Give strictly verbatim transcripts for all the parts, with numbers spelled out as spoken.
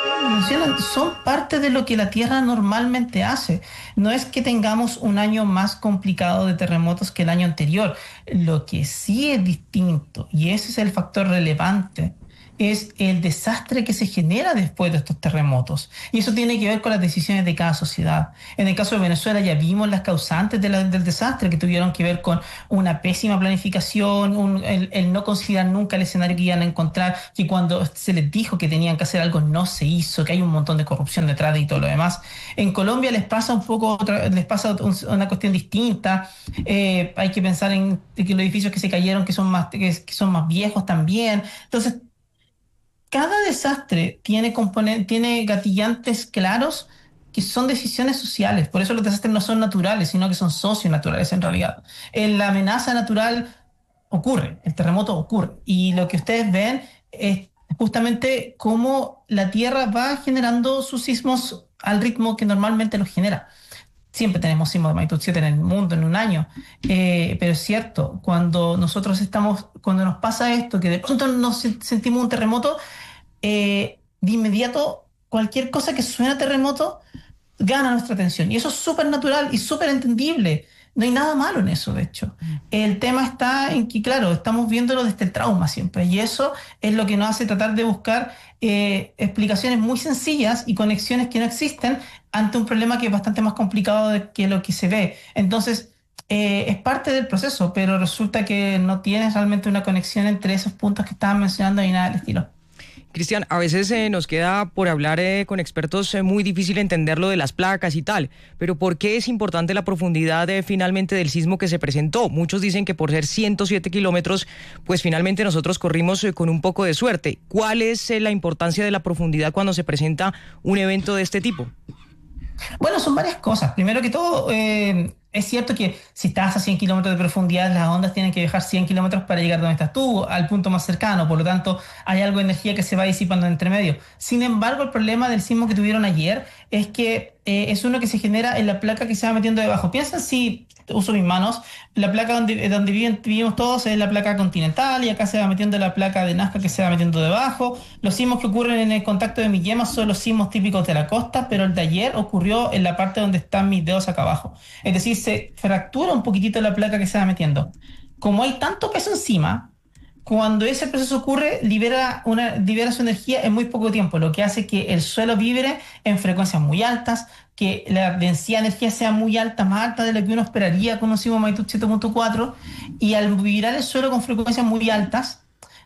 Mencionan, son parte de lo que la Tierra normalmente hace. No es que tengamos un año más complicado de terremotos que el año anterior. Lo que sí es distinto, y ese es el factor relevante, es el desastre que se genera después de estos terremotos. Y eso tiene que ver con las decisiones de cada sociedad. En el caso de Venezuela ya vimos las causantes de la, del desastre, que tuvieron que ver con una pésima planificación, un, el, el no considerar nunca el escenario que iban a encontrar, que cuando se les dijo que tenían que hacer algo no se hizo, que hay un montón de corrupción detrás de y todo lo demás. En Colombia les pasa un poco, otra, les pasa una cuestión distinta. Eh, hay que pensar en que los edificios que se cayeron que son más, que, que son más viejos también. Entonces, cada desastre tiene, componen- tiene gatillantes claros que son decisiones sociales. Por eso los desastres no son naturales, sino que son socionaturales en realidad. Eh, La amenaza natural ocurre, el terremoto ocurre. Y lo que ustedes ven es justamente cómo la Tierra va generando sus sismos al ritmo que normalmente los genera. Siempre tenemos sismos de magnitud siete en el mundo en un año, eh, pero es cierto, cuando nosotros estamos, cuando nos pasa esto, que de pronto nos sentimos un terremoto, eh, de inmediato cualquier cosa que suene a terremoto gana nuestra atención. Y eso es súper natural y súper entendible. No hay nada malo en eso, de hecho. El tema está en que, claro, estamos viéndolo desde el trauma siempre. Y eso es lo que nos hace tratar de buscar eh, explicaciones muy sencillas y conexiones que no existen ante un problema que es bastante más complicado de que lo que se ve. Entonces, eh, es parte del proceso, pero resulta que no tienes realmente una conexión entre esos puntos que estaban mencionando y nada del estilo. Cristian, a veces eh, nos queda por hablar eh, con expertos eh, muy difícil entender lo de las placas y tal, pero ¿por qué es importante la profundidad eh, finalmente del sismo que se presentó? Muchos dicen que por ser ciento siete kilómetros, pues finalmente nosotros corrimos eh, con un poco de suerte. ¿Cuál es eh, la importancia de la profundidad cuando se presenta un evento de este tipo? Bueno, son varias cosas. Primero que todo, eh, es cierto que si estás a cien kilómetros de profundidad, las ondas tienen que viajar cien kilómetros para llegar donde estás tú, al punto más cercano. Por lo tanto, hay algo de energía que se va disipando entre medio. Sin embargo, el problema del sismo que tuvieron ayer es que eh, es uno que se genera en la placa que se va metiendo debajo. Piensa si uso mis manos, la placa donde, donde viven, vivimos todos es la placa continental y acá se va metiendo la placa de Nazca que se va metiendo debajo. Los sismos que ocurren en el contacto de mis yemas son los sismos típicos de la costa, pero el de ayer ocurrió en la parte donde están mis dedos acá abajo. Es decir, se fractura un poquitito la placa que se va metiendo. Como hay tanto peso encima, cuando ese proceso ocurre, libera, una, libera su energía en muy poco tiempo, lo que hace que el suelo vibre en frecuencias muy altas, que la densidad de energía sea muy alta, más alta de lo que uno esperaría con un sismo de magnitud siete punto cuatro, y al vibrar el suelo con frecuencias muy altas,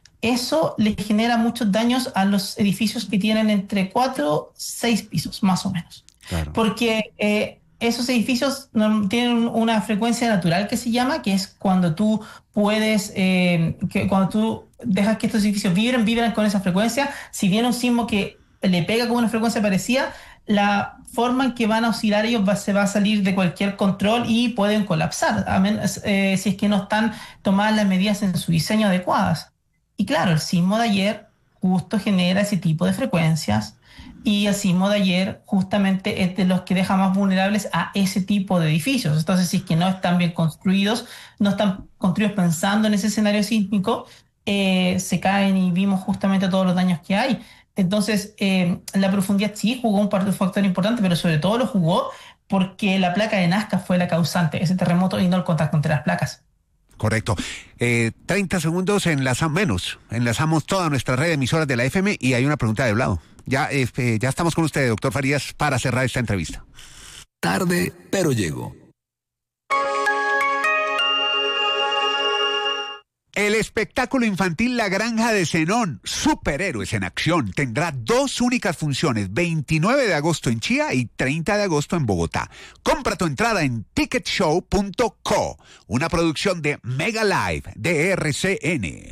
eso le genera muchos daños a los edificios que tienen entre cuatro y seis pisos, más o menos. Claro. Porque eh, esos edificios no, tienen una frecuencia natural que se llama, que es cuando tú puedes, eh, que cuando tú dejas que estos edificios vibren, vibran con esa frecuencia. Si viene un sismo que le pega con una frecuencia parecida, la forma en que van a oscilar ellos va, se va a salir de cualquier control y pueden colapsar, a menos, eh, si es que no están tomadas las medidas en su diseño adecuadas. Y claro, el sismo de ayer justo genera ese tipo de frecuencias. Y el sismo de ayer justamente es de los que deja más vulnerables a ese tipo de edificios. Entonces, si es que no están bien construidos, no están construidos pensando en ese escenario sísmico, eh, se caen y vimos justamente todos los daños que hay. Entonces, eh, la profundidad sí jugó un factor importante, pero sobre todo lo jugó porque la placa de Nazca fue la causante de ese terremoto y no el contacto entre las placas. Correcto. Eh, treinta segundos, enlazamos menos. Enlazamos toda nuestra red de emisoras de la F M y hay una pregunta de Blado. Ya, eh, ya estamos con usted, doctor Farías, para cerrar esta entrevista. Tarde, pero llego. El espectáculo infantil La Granja de Zenón, Superhéroes en Acción, tendrá dos únicas funciones, veintinueve de agosto en Chía y treinta de agosto en Bogotá. Compra tu entrada en ticket show punto co, una producción de Mega Live de R C N.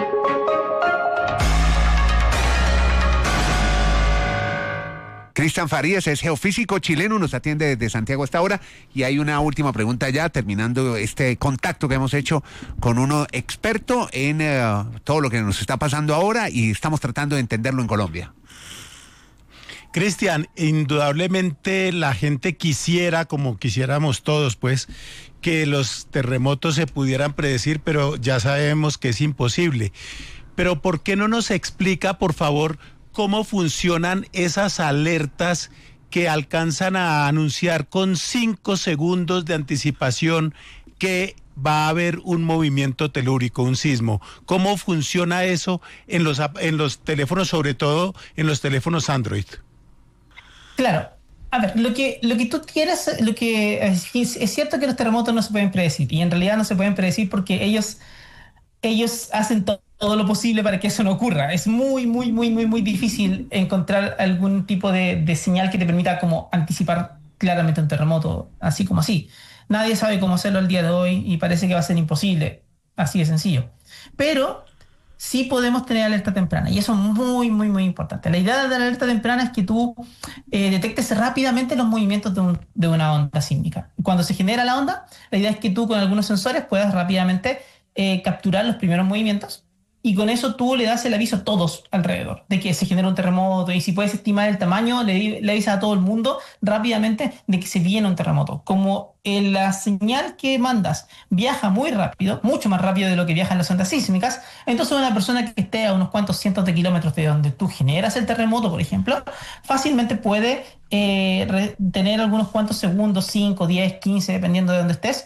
Cristian Farías es geofísico chileno, nos atiende desde Santiago hasta ahora y hay una última pregunta ya, terminando este contacto que hemos hecho con uno experto en uh, todo lo que nos está pasando ahora y estamos tratando de entenderlo en Colombia. Cristian, indudablemente la gente quisiera, como quisiéramos todos, pues, que los terremotos se pudieran predecir, pero ya sabemos que es imposible. Pero ¿por qué no nos explica, por favor, cómo funcionan esas alertas que alcanzan a anunciar con cinco segundos de anticipación que va a haber un movimiento telúrico, un sismo. ¿Cómo funciona eso en los, en los teléfonos, sobre todo en los teléfonos Android? Claro. A ver, lo que, lo que tú quieres, lo que es, es cierto que los terremotos no se pueden predecir, y en realidad no se pueden predecir porque ellos, ellos hacen to- todo lo posible para que eso no ocurra. Es muy, muy, muy, muy, muy difícil encontrar algún tipo de, de señal que te permita como anticipar claramente un terremoto, así como así. Nadie sabe cómo hacerlo al día de hoy y parece que va a ser imposible, así de sencillo. Pero sí podemos tener alerta temprana, y eso es muy, muy, muy importante. La idea de la alerta temprana es que tú eh, detectes rápidamente los movimientos de, un, de una onda sísmica. Cuando se genera la onda, la idea es que tú con algunos sensores puedas rápidamente eh, capturar los primeros movimientos, y con eso tú le das el aviso a todos alrededor de que se genera un terremoto, y si puedes estimar el tamaño, le, le avisas a todo el mundo rápidamente de que se viene un terremoto. Como eh, la señal que mandas viaja muy rápido, mucho más rápido de lo que viajan las ondas sísmicas, entonces una persona que esté a unos cuantos cientos de kilómetros de donde tú generas el terremoto, por ejemplo, fácilmente puede eh, re- tener algunos cuantos segundos, cinco, diez, quince, dependiendo de donde estés,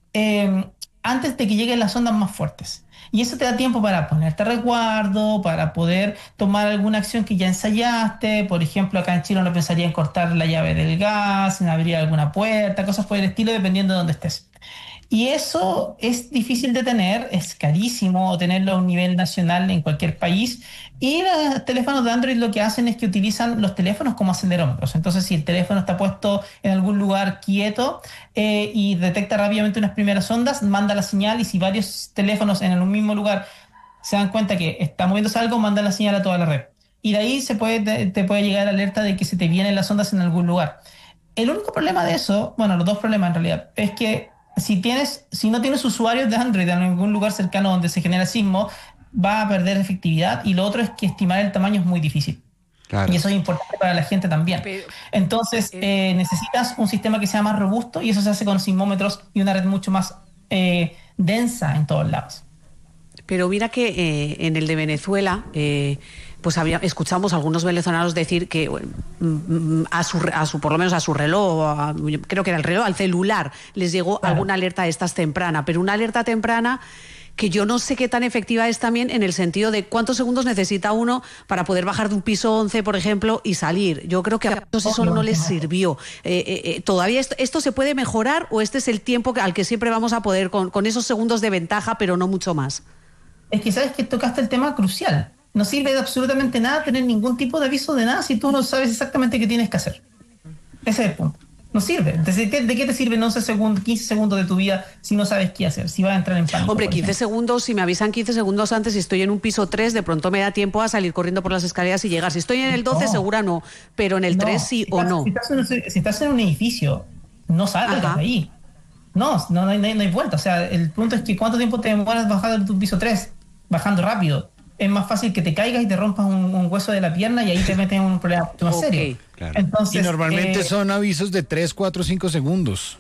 eh, antes de que lleguen las ondas más fuertes. Y eso te da tiempo para ponerte a resguardo, para poder tomar alguna acción que ya ensayaste. Por ejemplo, acá en Chile uno pensaría en cortar la llave del gas, en abrir alguna puerta, cosas por el estilo, dependiendo de dónde estés. Y eso es difícil de tener, es carísimo tenerlo a un nivel nacional en cualquier país. Y los teléfonos de Android lo que hacen es que utilizan los teléfonos como acelerómetros. Entonces, si el teléfono está puesto en algún lugar quieto eh, y detecta rápidamente unas primeras ondas, manda la señal, y si varios teléfonos en un mismo lugar se dan cuenta que está moviéndose algo, manda la señal a toda la red. Y de ahí se puede, te, te puede llegar alerta de que se te vienen las ondas en algún lugar. El único problema de eso, bueno, los dos problemas en realidad, es que si tienes, si no tienes usuarios de Android en algún lugar cercano donde se genera sismo, va a perder efectividad, y lo otro es que estimar el tamaño es muy difícil. Claro. Y eso es importante para la gente también. Pero, Entonces, eh, necesitas un sistema que sea más robusto, y eso se hace con sismómetros y una red mucho más eh, densa en todos lados. Pero mira que eh, en el de Venezuela, eh, pues había, escuchamos a algunos venezolanos decir que bueno, a, su, a su, por lo menos a su reloj, a, creo que era el reloj, al celular, les llegó claro. alguna alerta de estas temprana, pero una alerta temprana que yo no sé qué tan efectiva es también en el sentido de cuántos segundos necesita uno para poder bajar de un piso once, por ejemplo, y salir. Yo creo que a muchos eso no les sirvió. Eh, eh, eh, ¿Todavía esto, esto se puede mejorar, o este es el tiempo al que siempre vamos a poder, con, con esos segundos de ventaja, pero no mucho más? Es que sabes que tocaste el tema crucial. No sirve de absolutamente nada tener ningún tipo de aviso de nada si tú no sabes exactamente qué tienes que hacer. Ese es el punto. No sirve. ¿De qué, de qué te sirven once segundos, quince segundos de tu vida si no sabes qué hacer? Si vas a entrar en pánico. Hombre, quince segundos, si me avisan quince segundos antes, si estoy en un piso tres, de pronto me da tiempo a salir corriendo por las escaleras y llegar. Si estoy en el doce, no. segura no. Pero en el no. tres sí si o estás, no. Si estás, en, si estás en un edificio, no salgas de ahí. No, no, no, hay, no hay vuelta. O sea, el punto es que ¿cuánto tiempo te demoras bajando de tu piso tres? Bajando rápido. Es más fácil que te caigas y te rompas un, un hueso de la pierna, y ahí te metes en un problema mucho más okay, serio. Claro. Entonces, y normalmente eh, son avisos de tres, cuatro, cinco segundos.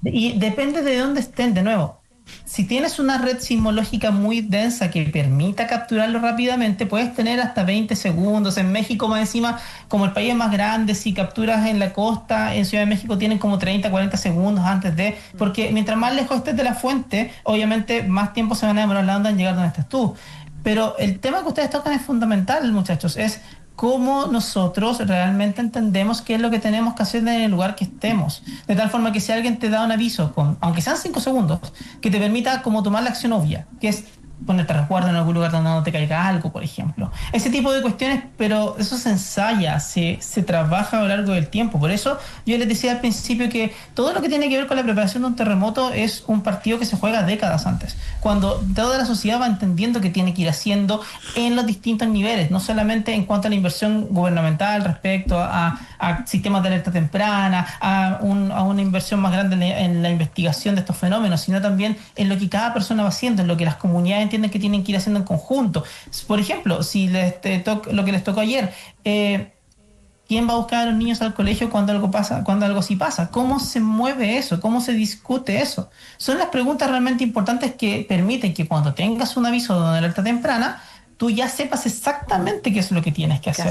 Y depende de dónde estén, de nuevo. Si tienes una red sismológica muy densa que permita capturarlo rápidamente, puedes tener hasta veinte segundos. En México, más encima, como el país es más grande, si capturas en la costa, en Ciudad de México tienen como treinta, cuarenta segundos antes de... Porque mientras más lejos estés de la fuente, obviamente más tiempo se van a demorar la onda en llegar donde estás tú. Pero el tema que ustedes tocan es fundamental, muchachos, es cómo nosotros realmente entendemos qué es lo que tenemos que hacer en el lugar que estemos. De tal forma que si alguien te da un aviso, con, aunque sean cinco segundos, que te permita como tomar la acción obvia, que es ponerte a resguardo en algún lugar donde no te caiga algo, por ejemplo. Ese tipo de cuestiones, pero eso se ensaya, se, se trabaja a lo largo del tiempo. Por eso yo les decía al principio que todo lo que tiene que ver con la preparación de un terremoto es un partido que se juega décadas antes, cuando toda la sociedad va entendiendo que tiene que ir haciendo en los distintos niveles, no solamente en cuanto a la inversión gubernamental respecto a, a sistemas de alerta temprana, a, un, a una inversión más grande en la, en la investigación de estos fenómenos, sino también en lo que cada persona va haciendo, en lo que las comunidades entienden que tienen que ir haciendo en conjunto. Por ejemplo, si les te to- lo que les tocó ayer, eh, ¿quién va a buscar a los niños al colegio cuando algo pasa, cuando algo sí pasa? ¿Cómo se mueve eso? ¿Cómo se discute eso? Son las preguntas realmente importantes que permiten que cuando tengas un aviso de una alerta temprana, tú ya sepas exactamente qué es lo que tienes que hacer.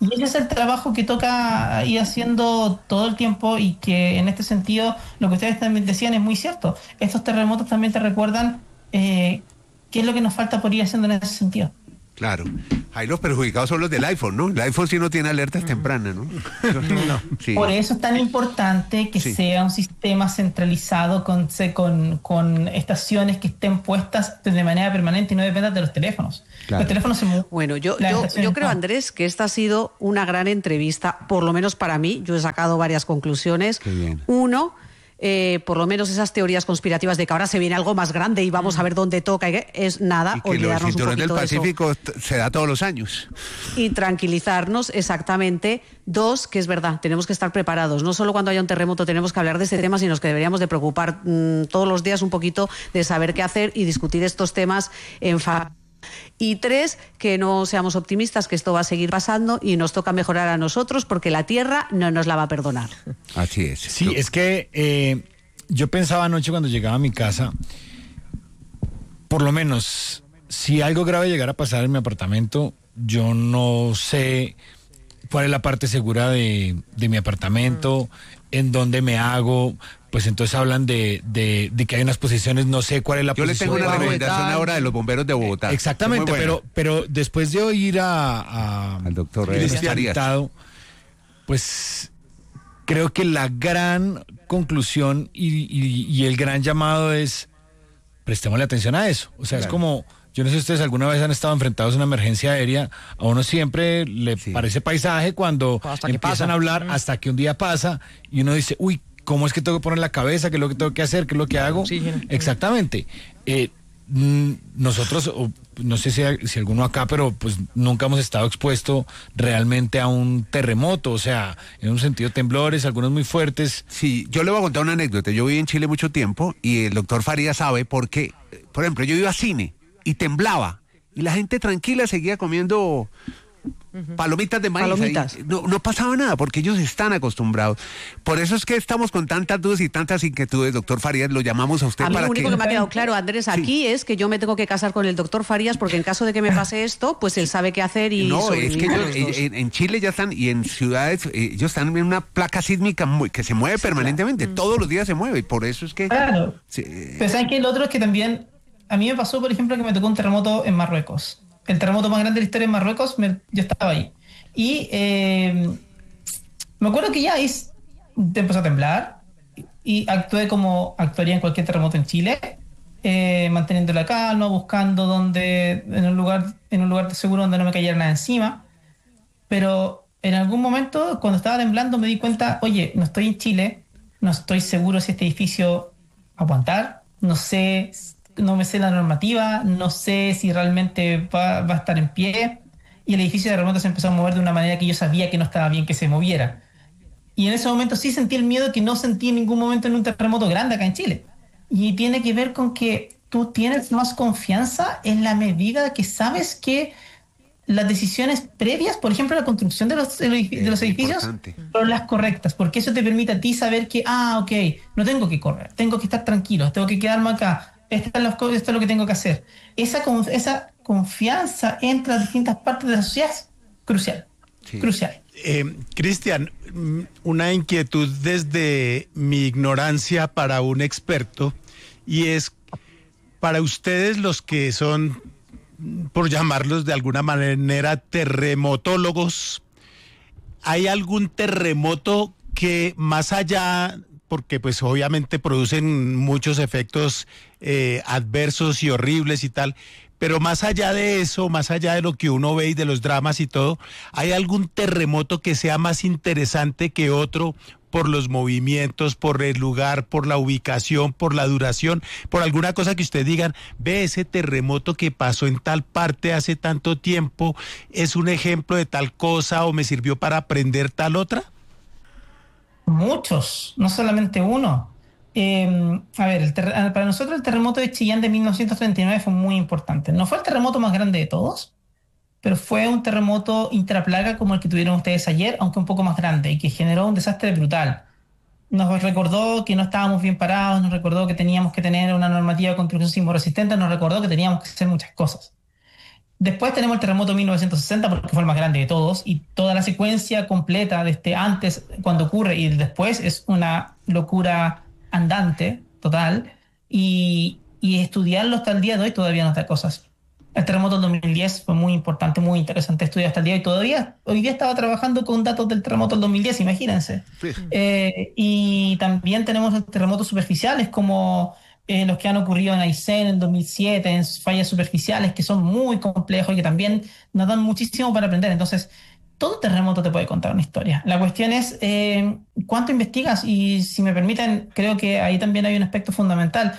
Y ese es el trabajo que toca ir haciendo todo el tiempo y que en este sentido lo que ustedes también decían es muy cierto. Estos terremotos también te recuerdan eh, qué es lo que nos falta por ir haciendo en ese sentido. Claro. Ahí los perjudicados son los del iPhone, ¿no? El iPhone sí no tiene alertas tempranas, ¿no? No. Sí. Por eso es tan importante que Sí. sea un sistema centralizado con, con, con estaciones que estén puestas de manera permanente y no dependan de los teléfonos. Claro. Los teléfonos se mueven. Bueno, yo, Las yo, estaciones yo creo, no. Andrés, que esta ha sido una gran entrevista, por lo menos para mí. Yo he sacado varias conclusiones. Qué bien. Uno, eh, por lo menos esas teorías conspirativas de que ahora se viene algo más grande y vamos a ver dónde toca, y qué, es nada, Y que los olvidarnos un cinturones del poquito de eso. Pacífico t- se da todos los años. Y tranquilizarnos, exactamente. Dos, que es verdad, tenemos que estar preparados. No solo cuando haya un terremoto tenemos que hablar de este tema, sino que deberíamos de preocupar mmm, todos los días un poquito de saber qué hacer y discutir estos temas en familia. Y tres, que no seamos optimistas, que esto va a seguir pasando y nos toca mejorar a nosotros porque la Tierra no nos la va a perdonar. Así es. Sí, Tú- es que eh, yo pensaba anoche cuando llegaba a mi casa, por lo menos, si algo grave llegara a pasar en mi apartamento, yo no sé cuál es la parte segura de, de mi apartamento, en dónde me hago, pues entonces hablan de, de, de que hay unas posiciones, no sé cuál es la Yo le posición. tengo una debajo de recomendación tal. ahora de los bomberos de Bogotá. Exactamente, Muy buena. pero, pero después de oír a, a Al doctor Cristian Arias. Hurtado, pues creo que la gran conclusión y, y- y el gran llamado es prestémosle atención a eso. O sea, es Claro. como, yo no sé si ustedes alguna vez han estado enfrentados a una emergencia aérea, a uno siempre le Sí. parece paisaje cuando Hasta que empiezan pasa. a hablar, hasta que un día pasa y uno dice, uy, ¿cómo es que tengo que poner la cabeza? ¿Qué es lo que tengo que hacer? ¿Qué es lo que hago? Oxígeno. Exactamente. Eh, mm, nosotros, o no sé si, si alguno acá, pero pues nunca hemos estado expuesto realmente a un terremoto, o sea, en un sentido temblores, algunos muy fuertes. Sí, yo le voy a contar una anécdota. Yo viví en Chile mucho tiempo y el doctor Faría sabe porque, eh, por ejemplo, yo iba a cine y temblaba y la gente tranquila seguía comiendo palomitas de maíz. Palomitas. Ahí no, no pasaba nada porque ellos están acostumbrados. Por eso es que estamos con tantas dudas y tantas inquietudes, doctor Farías, lo llamamos a usted A mí para lo único que... que me ha quedado claro, Andrés, aquí es que yo me tengo que casar con el doctor Farías porque en caso de que me pase esto, pues él sabe qué hacer y No, es que sobrevivimos ellos, los dos. en, en Chile ya están, y en ciudades, eh, ellos están en una placa sísmica muy- que se mueve permanentemente, todos los días se mueve, y por eso es que... Claro. Sí, Pero ¿saben qué? El otro es que también, a mí me pasó, por ejemplo, que me tocó un terremoto en Marruecos. El terremoto más grande de la historia en Marruecos, me- yo estaba ahí. Y eh, me acuerdo que ya ahí s- empezó a temblar y actué como actuaría en cualquier terremoto en Chile, eh, manteniendo la calma, buscando donde, en un lugar, en un lugar seguro donde no me cayera nada encima. Pero en algún momento, cuando estaba temblando, me di cuenta, oye, no estoy en Chile, no estoy seguro si este edificio aguantar, no sé, no me sé la normativa, no sé si realmente va, va a estar en pie. Y el edificio de terremoto se empezó a mover de una manera que yo sabía que no estaba bien que se moviera. Y en ese momento sí sentí el miedo que no sentí en ningún momento en un terremoto grande acá en Chile. Y tiene que ver con que tú tienes más confianza en la medida que sabes que las decisiones previas, por ejemplo, la construcción de los, de los Es edificios, importante. son las correctas, porque eso te permite a ti saber que, ah, ok, no tengo que correr, tengo que estar tranquilo, tengo que quedarme acá, esto es lo, esto es lo que tengo que hacer. Esa, con- esa confianza entre las distintas partes de la sociedad es crucial, Sí. crucial. Eh, Cristian, mm, una inquietud desde mi ignorancia para un experto, y es para ustedes los que son, mm, por llamarlos de alguna manera, terremotólogos, ¿hay algún terremoto que más allá, porque pues obviamente producen muchos efectos eh, adversos y horribles y tal, pero más allá de eso, más allá de lo que uno ve y de los dramas y todo, ¿hay algún terremoto que sea más interesante que otro por los movimientos, por el lugar, por la ubicación, por la duración, por alguna cosa que ustedes digan, ve ese terremoto que pasó en tal parte hace tanto tiempo, es un ejemplo de tal cosa o me sirvió para aprender tal otra? Muchos, no solamente uno. Eh, a ver, el terre- para nosotros el terremoto de Chillán de mil novecientos treinta y nueve fue muy importante. No fue el terremoto más grande de todos, pero fue un terremoto intraplaga como el que tuvieron ustedes ayer, aunque un poco más grande, y que generó un desastre brutal. Nos recordó que no estábamos bien parados, nos recordó que teníamos que tener una normativa de construcción sismo resistente, nos recordó que teníamos que hacer muchas cosas. Después tenemos el terremoto de mil novecientos sesenta, porque fue el más grande de todos, y toda la secuencia completa de este antes, cuando ocurre, y el después es una locura andante, total, y, y estudiarlo hasta el día de hoy todavía nos da cosas. El terremoto del dos mil diez fue muy importante, muy interesante estudiar hasta el día de hoy. Todavía, hoy día estaba trabajando con datos del terremoto del dos mil diez, imagínense. Sí. Eh, y también tenemos terremotos superficiales como eh, los que han ocurrido en Aysén en dos mil siete, en fallas superficiales que son muy complejos y que también nos dan muchísimo para aprender. Entonces, todo terremoto te puede contar una historia. La cuestión es eh, cuánto investigas, y si me permiten, creo que ahí también hay un aspecto fundamental.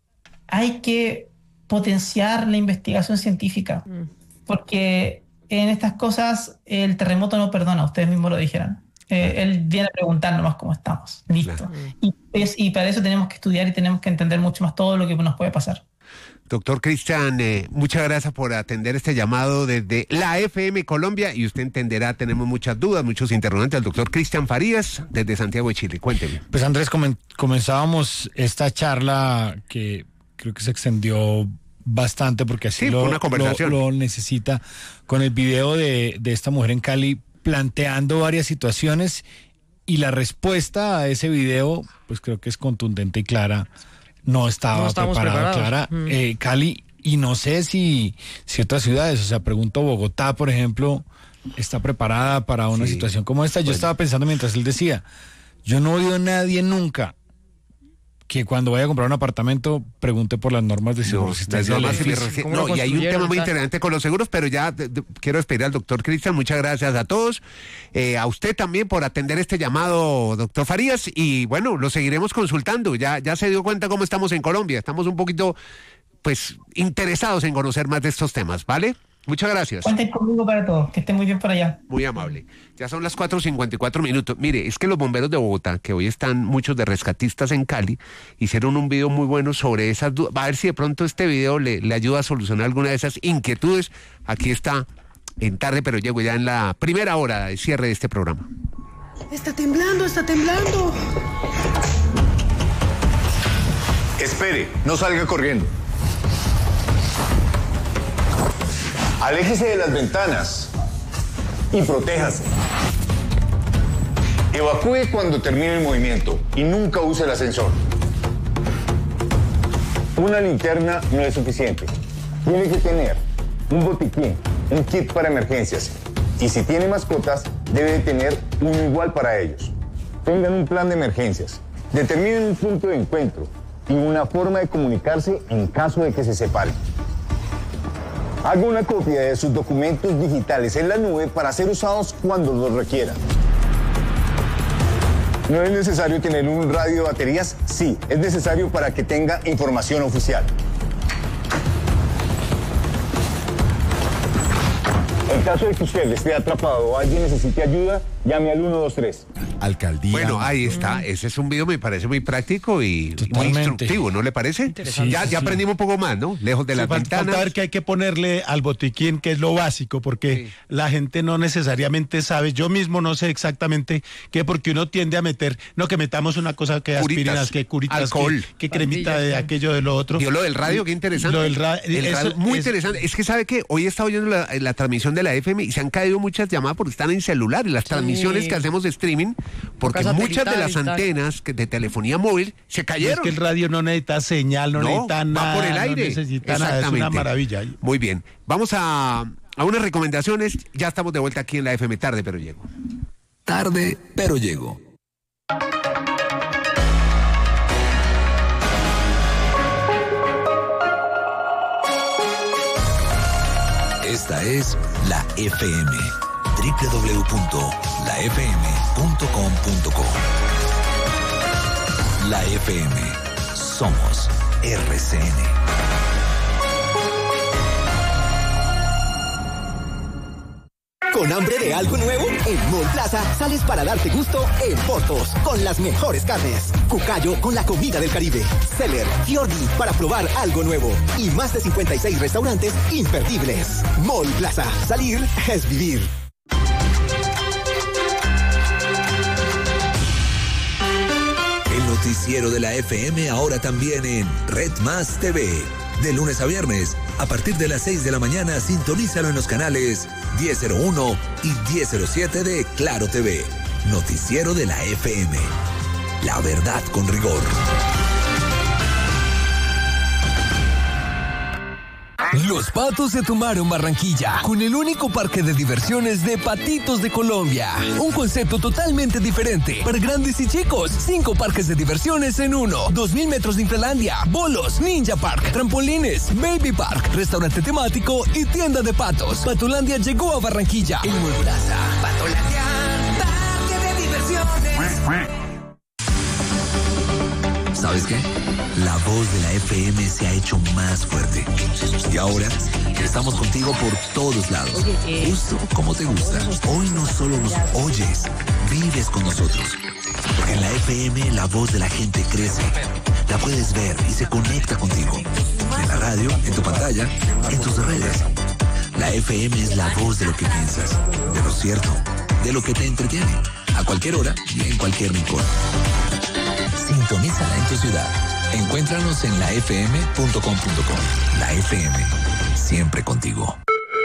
Hay que potenciar la investigación científica, porque en estas cosas el terremoto no perdona, ustedes mismos lo dijeron. Eh, él viene a preguntar nomás cómo estamos, listo. Claro. Y, es, y para eso tenemos que estudiar y tenemos que entender mucho más todo lo que nos puede pasar. Doctor Cristian, eh, muchas gracias por atender este llamado desde la F M Colombia, y usted entenderá, tenemos muchas dudas, muchos interrogantes. Al doctor Cristian Farías, desde Santiago de Chile. Cuénteme. Pues Andrés, comen- comenzábamos esta charla que creo que se extendió bastante porque así sí, lo, una conversación. Lo, lo necesita, con el video de, de esta mujer en Cali planteando varias situaciones, y la respuesta a ese video pues creo que es contundente y clara. No estaba no preparada, Clara. Mm. Eh, Cali, y no sé si, si otras ciudades, o sea, pregunto, Bogotá, por ejemplo, ¿está preparada para una sí. situación como esta? Yo bueno. estaba pensando mientras él decía, yo no he oído a nadie nunca que cuando vaya a comprar un apartamento pregunte por las normas de seguro. No, no, y hay un tema muy interesante con los seguros, pero ya de, de, quiero despedir al doctor Cristian. Muchas gracias a todos, eh, a usted también por atender este llamado, doctor Farías, y bueno, lo seguiremos consultando. Ya, ya se dio cuenta cómo estamos en Colombia, estamos un poquito pues interesados en conocer más de estos temas, ¿vale? Muchas gracias. Cuenten conmigo para todo, que estén muy bien por allá. Muy amable. Ya son las cuatro cincuenta y cuatro minutos. Mire, es que los bomberos de Bogotá, que hoy están muchos de rescatistas en Cali, hicieron un video muy bueno sobre esas dudas. Va a ver si de pronto este video le, le ayuda a solucionar alguna de esas inquietudes. Aquí está en Tarde Pero Llego, ya en la primera hora de cierre de este programa. Está temblando, está temblando. Espere, no salga corriendo. Aléjese de las ventanas y protéjase. Evacúe cuando termine el movimiento y nunca use el ascensor. Una linterna no es suficiente. Tiene que tener un botiquín, un kit para emergencias. Y si tiene mascotas, debe de tener uno igual para ellos. Tengan un plan de emergencias. Determinen un punto de encuentro y una forma de comunicarse en caso de que se separen. Haga una copia de sus documentos digitales en la nube para ser usados cuando los requieran. ¿No es necesario tener un radio de baterías? Sí, es necesario para que tenga información oficial. En caso de que usted esté atrapado o alguien necesite ayuda, llame al uno dos tres. Alcaldía. Bueno, ahí está. Ese es un video, me parece muy práctico y Totalmente. muy instructivo, ¿no le parece? Sí, ya, sí, ya aprendimos un poco más, ¿no? Lejos de sí, las ventanas. Falta ver que hay que ponerle al botiquín, que es lo básico, porque sí. la gente no necesariamente sabe. Yo mismo no sé exactamente qué, porque uno tiende a meter, no que metamos una cosa que aspirinas, que curitas, alcohol, que, que cremita Pandillas, de sí. aquello de lo otro. Yo lo del radio, qué interesante. Lo del ra el eso, radio, muy es, interesante. Es que sabe que hoy he estado oyendo la, la transmisión de la F M y se han caído muchas llamadas porque están en celular y las sí. transmisiones que hacemos de streaming, porque muchas de las antenas que de telefonía móvil se cayeron. Es que el radio no necesita señal, no, no necesita nada. Va por el aire. No necesita nada, es una maravilla. Muy bien. Vamos a, a unas recomendaciones. Ya estamos de vuelta aquí en la F M Tarde Pero Llego. Tarde Pero Llego. Esta es la F M. doble u doble u doble u punto la f m punto com punto co. La F M. Somos R C N. ¿Con hambre de algo nuevo? En Mall Plaza sales para darte gusto en Portos, con las mejores carnes. Cucayo con la comida del Caribe. Celler, Fiordi para probar algo nuevo. Y más de cincuenta y seis restaurantes imperdibles. Mall Plaza. Salir es vivir. El noticiero de la F M ahora también en Red Más T V. De lunes a viernes, a partir de las seis de la mañana, sintonízalo en los canales diez cero uno y diez cero siete de Claro T V. Noticiero de la F M. La verdad con rigor. Los Patos se tomaron Barranquilla con el único parque de diversiones de patitos de Colombia. Un concepto totalmente diferente para grandes y chicos. Cinco parques de diversiones en uno. Dos mil metros de Infralandia, bolos, Ninja Park, trampolines, Baby Park, restaurante temático y tienda de patos. Patolandia llegó a Barranquilla. En Mall Plaza. Patolandia, parque de diversiones. ¿Sabes qué? La voz de la F M se ha hecho más fuerte. Y ahora estamos contigo por todos lados. Justo como te gusta. Hoy no solo nos oyes, vives con nosotros. Porque en la F M la voz de la gente crece. La puedes ver y se conecta contigo. En la radio, en tu pantalla, en tus redes. La F M es la voz de lo que piensas, de lo cierto, de lo que te entretiene. A cualquier hora y en cualquier rincón. Sintonízala en tu ciudad. Encuéntranos en la f m punto com punto co. La F M, siempre contigo.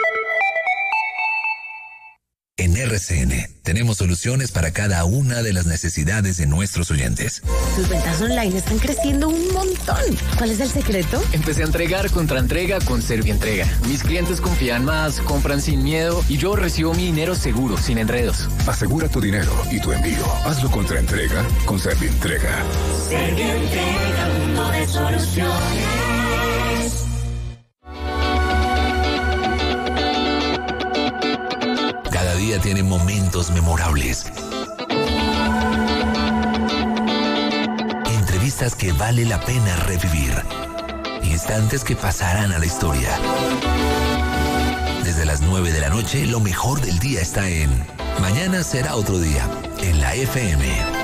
En R C N tenemos soluciones para cada una de las necesidades de nuestros oyentes. Tus ventas online están creciendo un montón. ¿Cuál es el secreto? Empecé a entregar contra entrega con Servientrega. Mis clientes confían más, compran sin miedo y yo recibo mi dinero seguro, sin enredos. Asegura tu dinero y tu envío. Hazlo contra entrega con Servientrega. Servientrega, mundo de soluciones. Cada día tiene momentos memorables. Entrevistas que vale la pena revivir. Instantes que pasarán a la historia. Desde las nueve de la noche, lo mejor del día está en Mañana será otro día, en la F M.